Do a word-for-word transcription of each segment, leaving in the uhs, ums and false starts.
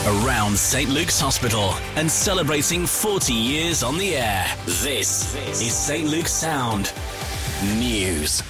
Around Saint Luke's Hospital and celebrating forty years on the air. This is Saint Luke's Sound News.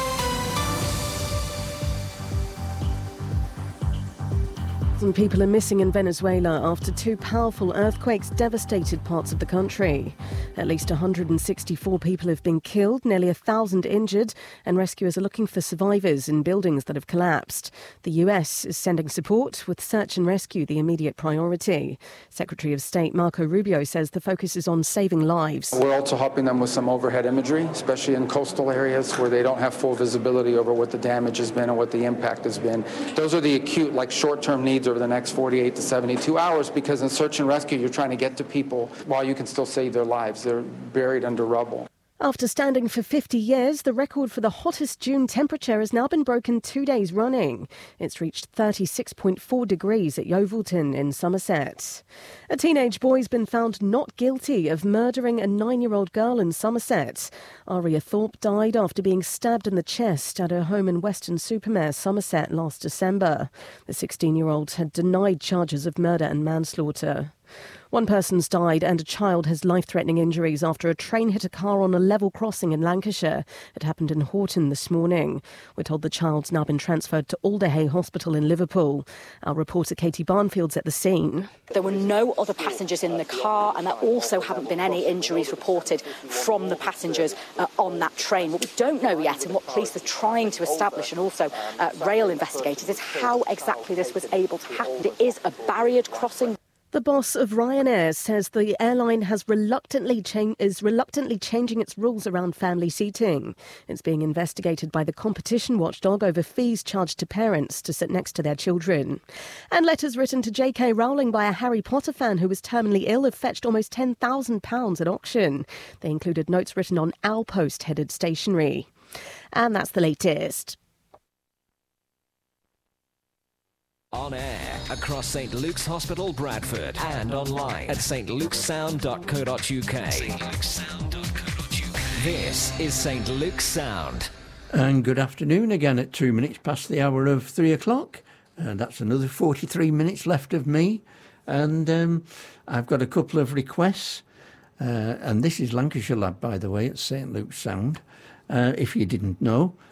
Some people are missing in Venezuela after two powerful earthquakes devastated parts of the country. At least one hundred sixty-four people have been killed, nearly one thousand injured, and rescuers are looking for survivors in buildings that have collapsed. The U S is sending support, with search and rescue the immediate priority. Secretary of State Marco Rubio says the focus is on saving lives. We're also helping them with some overhead imagery, especially in coastal areas where they don't have full visibility over what the damage has been and what the impact has been. Those are the acute, like short-term needs over the next forty-eight to seventy-two hours, because in search and rescue, you're trying to get to people while you can still save their lives. They're buried under rubble. After standing for fifty years, the record for the hottest June temperature has now been broken two days running. It's reached thirty-six point four degrees at Yeovilton in Somerset. A teenage boy's been found not guilty of murdering a nine-year-old girl in Somerset. Aria Thorpe died after being stabbed in the chest at her home in Weston-super-Mare, Somerset, last December. The sixteen-year-old had denied charges of murder and manslaughter. One person's died and a child has life-threatening injuries after a train hit a car on a level crossing in Lancashire. It happened in Horton this morning. We're told the child's now been transferred to Alderhay Hospital in Liverpool. Our reporter Katie Barnfield's at the scene. There were no other passengers in the car, and there also haven't been any injuries reported from the passengers uh, on that train. What we don't know yet, and what police are trying to establish, and also uh, rail investigators, is how exactly this was able to happen. It is a barriered crossing. The boss of Ryanair says the airline has reluctantly cha- is reluctantly changing its rules around family seating. It's being investigated by the competition watchdog over fees charged to parents to sit next to their children. And letters written to J K Rowling by a Harry Potter fan who was terminally ill have fetched almost ten thousand pounds at auction. They included notes written on Owlpost-headed stationery. And that's the latest. On air across Saint Luke's Hospital, Bradford, and online at st luke's sound dot co dot uk. st luke's sound dot co dot uk. This is Saint Luke's Sound. And good afternoon again at two minutes past the hour of three o'clock. And that's another forty-three minutes left of me. And um, I've got a couple of requests. Uh, and this is Lancashire Lab, by the way, at Saint Luke's Sound. Uh, if you didn't know,